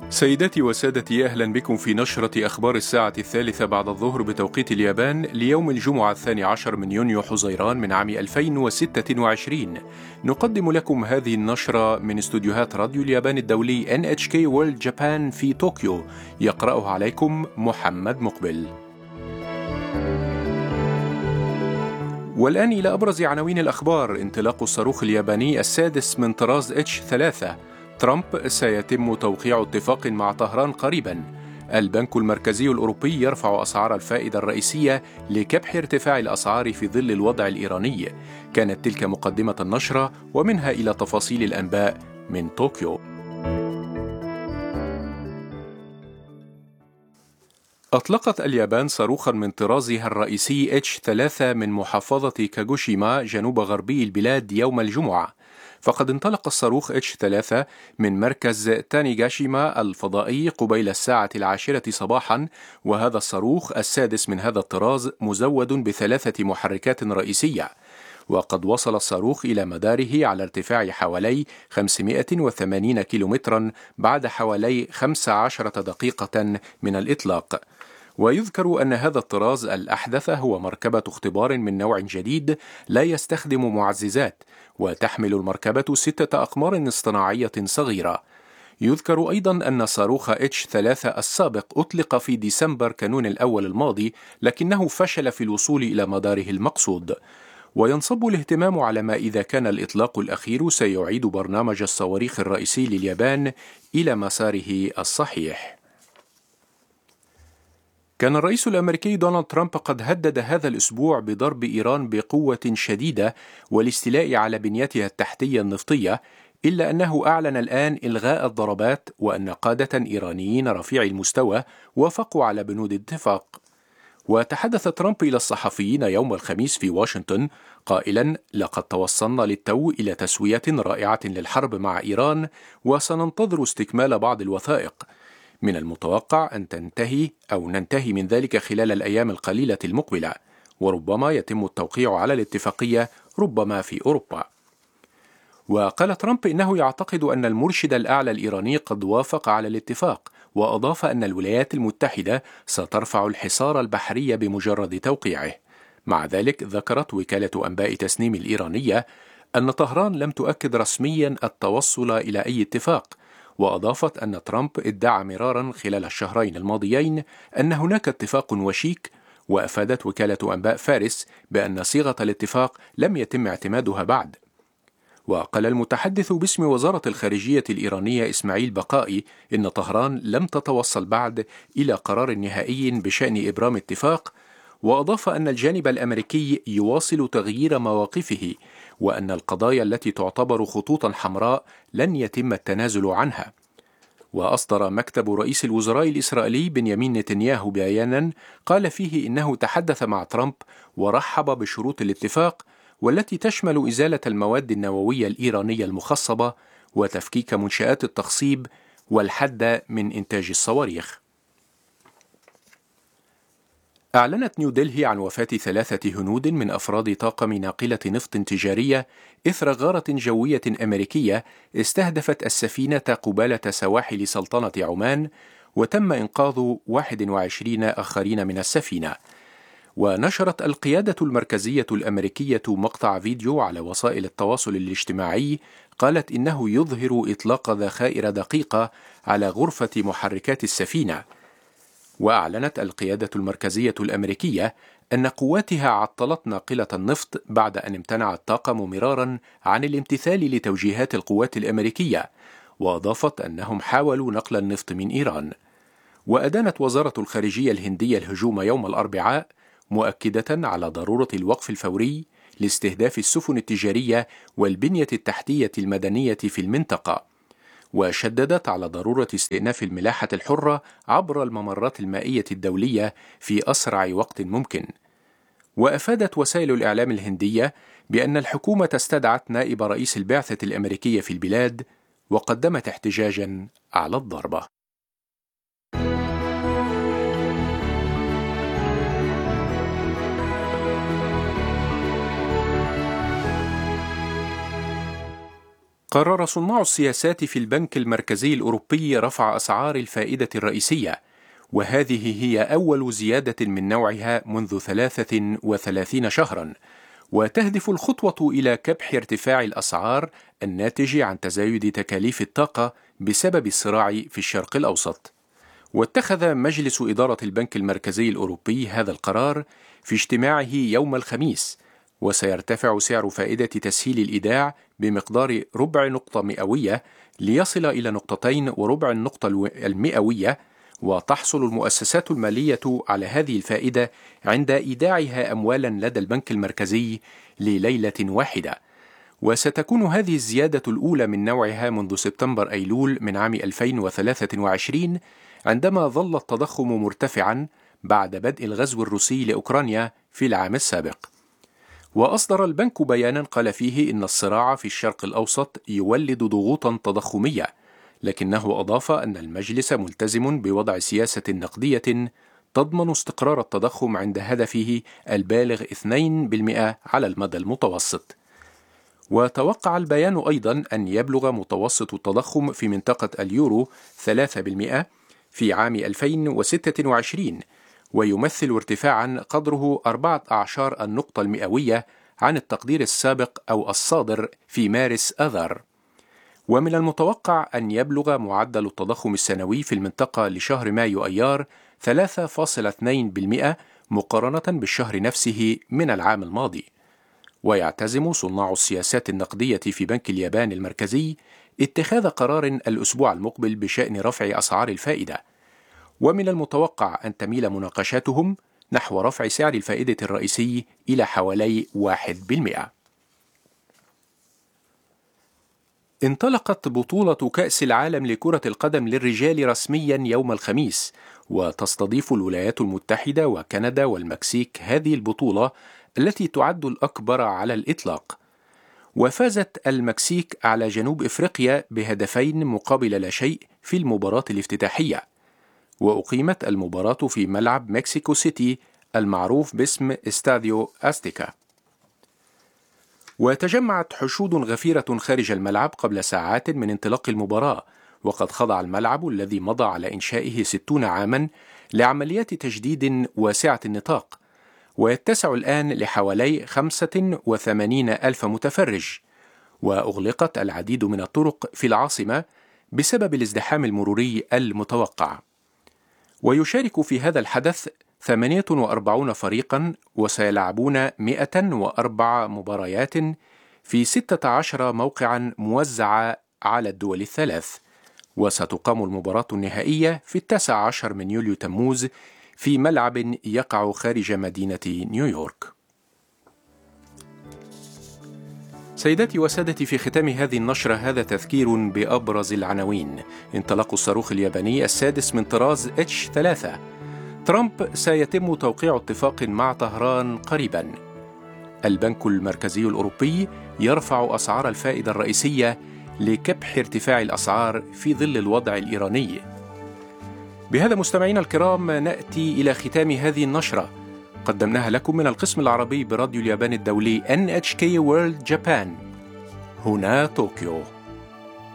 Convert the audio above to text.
سيداتي وسادتي، أهلا بكم في نشرة أخبار الساعة 3 بعد الظهر بتوقيت اليابان ليوم الجمعة 12 من يونيو حزيران من عام 2026. نقدم لكم هذه النشرة من استوديوهات راديو اليابان الدولي NHK World Japan في طوكيو. يقرأها عليكم محمد مقبل. والآن إلى أبرز عناوين الأخبار. انطلاق الصاروخ الياباني السادس من طراز H3. ترامب: سيتم توقيع اتفاق مع طهران قريبا. البنك المركزي الأوروبي يرفع أسعار الفائدة الرئيسية لكبح ارتفاع الأسعار في ظل الوضع الإيراني. كانت تلك مقدمة النشرة، ومنها إلى تفاصيل الأنباء من طوكيو. أطلقت اليابان صاروخا من طرازها الرئيسي H3 من محافظة كاغوشيما جنوب غربي البلاد يوم الجمعة. فقد انطلق الصاروخ H3 من مركز تانيغاشيما الفضائي قبيل الساعة 10 صباحا، وهذا الصاروخ السادس من هذا الطراز مزود ب3 محركات رئيسية. وقد وصل الصاروخ إلى مداره على ارتفاع حوالي 580 كيلومترا بعد حوالي 15 دقيقة من الإطلاق. ويذكر أن هذا الطراز الأحدث هو مركبة اختبار من نوع جديد لا يستخدم معززات، وتحمل المركبة 6 أقمار اصطناعية صغيرة. يذكر أيضا أن صاروخ H3 السابق أطلق في ديسمبر كانون الأول الماضي، لكنه فشل في الوصول إلى مداره المقصود. وينصب الاهتمام على ما إذا كان الإطلاق الأخير سيعيد برنامج الصواريخ الرئيسي لليابان إلى مساره الصحيح. كان الرئيس الأمريكي دونالد ترامب قد هدد هذا الأسبوع بضرب إيران بقوة شديدة والاستيلاء على بنيتها التحتية النفطية، إلا أنه أعلن الآن إلغاء الضربات، وأن قادة إيرانيين رفيعي المستوى وافقوا على بنود الاتفاق. وتحدث ترامب إلى الصحفيين يوم الخميس في واشنطن قائلا: لقد توصلنا للتو إلى تسوية رائعة للحرب مع إيران، وسننتظر استكمال بعض الوثائق. من المتوقع أن ننتهي من ذلك خلال الأيام القليلة المقبلة، وربما يتم التوقيع على الاتفاقية ربما في أوروبا. وقال ترامب إنه يعتقد أن المرشد الأعلى الإيراني قد وافق على الاتفاق، وأضاف أن الولايات المتحدة سترفع الحصار البحري بمجرد توقيعه. مع ذلك ذكرت وكالة أنباء تسنيم الإيرانية أن طهران لم تؤكد رسميا التوصل إلى أي اتفاق، وأضافت أن ترامب ادعى مرارا خلال الشهرين الماضيين أن هناك اتفاق وشيك. وأفادت وكالة أنباء فارس بأن صيغة الاتفاق لم يتم اعتمادها بعد. وقال المتحدث باسم وزارة الخارجية الإيرانية إسماعيل بقائي إن طهران لم تتوصل بعد إلى قرار نهائي بشأن إبرام اتفاق، وأضاف أن الجانب الأمريكي يواصل تغيير مواقفه، وأن القضايا التي تعتبر خطوطا حمراء لن يتم التنازل عنها. وأصدر مكتب رئيس الوزراء الإسرائيلي بنيامين نتنياهو بيانا قال فيه إنه تحدث مع ترامب ورحب بشروط الاتفاق، والتي تشمل إزالة المواد النووية الإيرانية المخصبة وتفكيك منشآت التخصيب والحد من إنتاج الصواريخ. أعلنت نيودلهي عن وفاة 3 هنود من أفراد طاقم ناقلة نفط تجارية إثر غارة جوية أمريكية استهدفت السفينة قبالة سواحل سلطنة عمان، وتم إنقاذ 21 آخرين من السفينة. ونشرت القيادة المركزية الأمريكية مقطع فيديو على وسائل التواصل الاجتماعي قالت إنه يظهر إطلاق ذخائر دقيقة على غرفة محركات السفينة. وأعلنت القيادة المركزية الأمريكية أن قواتها عطلت ناقلة النفط بعد أن امتنع الطاقم مرارا عن الامتثال لتوجيهات القوات الأمريكية، وأضافت أنهم حاولوا نقل النفط من إيران. وأدانت وزارة الخارجية الهندية الهجوم يوم الأربعاء، مؤكدة على ضرورة الوقف الفوري لاستهداف السفن التجارية والبنية التحتية المدنية في المنطقة، وشددت على ضرورة استئناف الملاحة الحرة عبر الممرات المائية الدولية في أسرع وقت ممكن. وأفادت وسائل الإعلام الهندية بأن الحكومة استدعت نائب رئيس البعثة الأمريكية في البلاد وقدمت احتجاجا على الضربة. قرر صناع السياسات في البنك المركزي الأوروبي رفع أسعار الفائدة الرئيسية، وهذه هي أول زيادة من نوعها منذ 33 شهرا، وتهدف الخطوة إلى كبح ارتفاع الأسعار الناتج عن تزايد تكاليف الطاقة بسبب الصراع في الشرق الأوسط. واتخذ مجلس إدارة البنك المركزي الأوروبي هذا القرار في اجتماعه يوم الخميس، وسيرتفع سعر فائدة تسهيل الإيداع بمقدار 0.5 نقطة مئوية ليصل إلى 2.25 نقطة المئوية، وتحصل المؤسسات المالية على هذه الفائدة عند إيداعها أموالا لدى البنك المركزي لليلة واحدة. وستكون هذه الزيادة الأولى من نوعها منذ سبتمبر أيلول من عام 2023، عندما ظل التضخم مرتفعا بعد بدء الغزو الروسي لأوكرانيا في العام السابق. وأصدر البنك بيانا قال فيه إن الصراع في الشرق الأوسط يولد ضغوطا تضخمية، لكنه أضاف أن المجلس ملتزم بوضع سياسة نقدية تضمن استقرار التضخم عند هدفه البالغ 2% على المدى المتوسط. وتوقع البيان أيضا أن يبلغ متوسط التضخم في منطقة اليورو 3% في عام 2026، ويمثل ارتفاعا قدره 14 النقطة المئوية عن التقدير السابق أو الصادر في مارس آذار. ومن المتوقع أن يبلغ معدل التضخم السنوي في المنطقة لشهر مايو أيار 3.2% مقارنة بالشهر نفسه من العام الماضي. ويعتزم صناع السياسات النقدية في بنك اليابان المركزي اتخاذ قرار الأسبوع المقبل بشأن رفع أسعار الفائدة، ومن المتوقع أن تميل مناقشاتهم نحو رفع سعر الفائدة الرئيسي إلى حوالي 1%. انطلقت بطولة كأس العالم لكرة القدم للرجال رسميا يوم الخميس، وتستضيف الولايات المتحدة وكندا والمكسيك هذه البطولة التي تعد الأكبر على الإطلاق. وفازت المكسيك على جنوب إفريقيا بهدفين مقابل لا شيء في المباراة الافتتاحية، وأقيمت المباراة في ملعب مكسيكو سيتي المعروف باسم استاديو أستيكا. وتجمعت حشود غفيرة خارج الملعب قبل ساعات من انطلاق المباراة، وقد خضع الملعب الذي مضى على إنشائه 60 عاما لعمليات تجديد واسعة النطاق، ويتسع الآن لحوالي 85 ألف متفرج. وأغلقت العديد من الطرق في العاصمة بسبب الازدحام المروري المتوقع. ويشارك في هذا الحدث 48 فريقا، وسيلعبون 104 مباريات في 16 موقعا موزعة على الدول الثلاث. وستقام المباراة النهائية في 19 من يوليو تموز في ملعب يقع خارج مدينة نيويورك. سيداتي وسادتي، في ختام هذه النشرة هذا تذكير بأبرز العناوين. انطلاق الصاروخ الياباني السادس من طراز H3. ترامب سيتم توقيع اتفاق مع طهران قريبا. البنك المركزي الأوروبي يرفع أسعار الفائدة الرئيسية لكبح ارتفاع الأسعار في ظل الوضع الإيراني. بهذا مستمعينا الكرام نأتي إلى ختام هذه النشرة، قدمناها لكم من القسم العربي براديو اليابان الدولي NHK World Japan، هنا طوكيو.